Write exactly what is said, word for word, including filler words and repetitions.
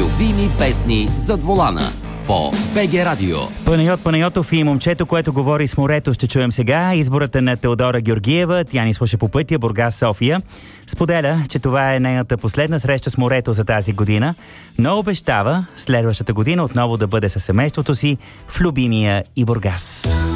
Любими песни зад волана по БГ Радио. Панайот Панайотов и момчето, което говори с морето, ще чуем сега. Изборът е на Теодора Георгиева. Тя ни слуша по пътя Бургас-София. Споделя, че това е нейната последна среща с морето за тази година, но обещава следващата година отново да бъде със семейството си в любимия и Бургас.